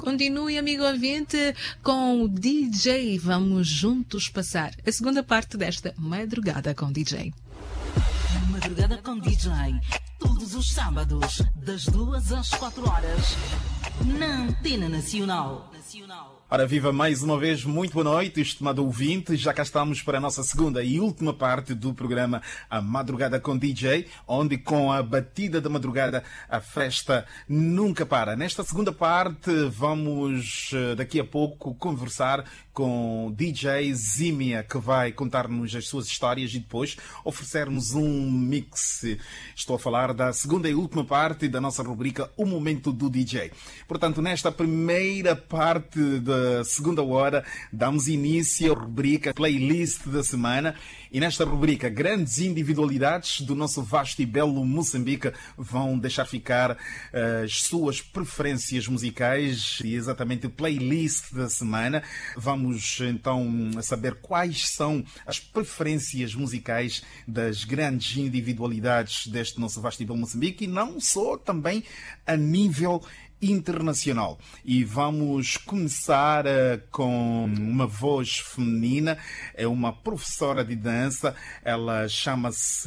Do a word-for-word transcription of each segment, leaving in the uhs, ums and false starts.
Continue, amigo ouvinte, com o D J. Vamos juntos passar a segunda parte desta Madrugada com D J. Madrugada com D J, todos os sábados, das duas às quatro horas, na Antena Nacional. Ora, viva mais uma vez, muito boa noite, estimado ouvinte. Já cá estamos para a nossa segunda e última parte do programa A Madrugada com D J, onde com a batida da madrugada a festa nunca para. Nesta segunda parte vamos daqui a pouco conversar com D J Zimia, que vai contar-nos as suas histórias e depois oferecer-nos um mix. Estou a falar da segunda e última parte da nossa rubrica O Momento do D J. Portanto, nesta primeira parte da segunda hora, damos início à rubrica Playlist da Semana. E nesta rubrica, grandes individualidades do nosso vasto e belo Moçambique vão deixar ficar uh, as suas preferências musicais e exatamente Playlist da Semana. Vamos então saber quais são as preferências musicais das grandes individualidades deste nosso vasto e belo Moçambique, e não só, também a nível internacional. E vamos começar uh, com uma voz feminina. É uma professora de dança. Ela chama-se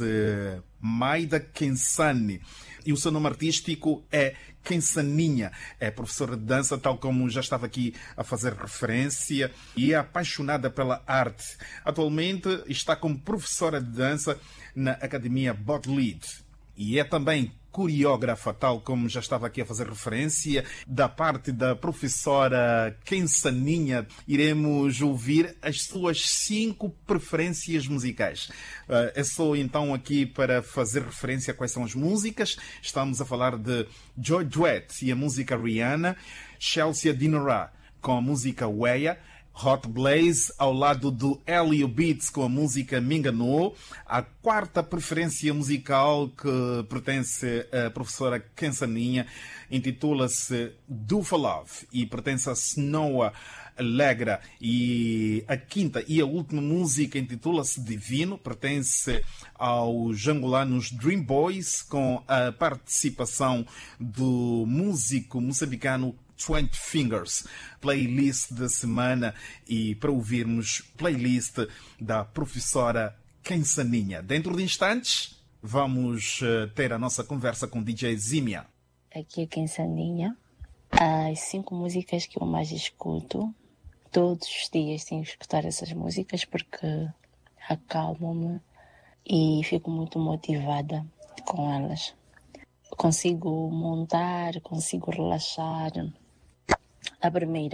Maida Kensani e o seu nome artístico é Kensaninha. É professora de dança, tal como já estava aqui a fazer referência, e é apaixonada pela arte. Atualmente está como professora de dança na Academia Botlead e é também coreógrafa, tal como já estava aqui a fazer referência. Da parte da professora Kensaninha, iremos ouvir as suas cinco preferências musicais. É só então aqui para fazer referência a quais são as músicas. Estamos a falar de Joy Duet e a música Rihanna, Chelsea Dinora com a música Weya, Hot Blaze ao lado do Helio Beats com a música Me Enganou. A quarta preferência musical que pertence à professora Kensaninha intitula-se Do For Love e pertence a Snowa Alegra. E a quinta e a última música intitula-se Divino, pertence aos angolanos Dream Boys, com a participação do músico moçambicano Twenty Fingers. Playlist da semana, e para ouvirmos playlist da professora Kensaninha. Dentro de instantes vamos ter a nossa conversa com D J Zimia. Aqui é Kensaninha. As cinco músicas que eu mais escuto, todos os dias tenho que escutar essas músicas porque acalmam-me e fico muito motivada com elas. Consigo montar, consigo relaxar. A primeira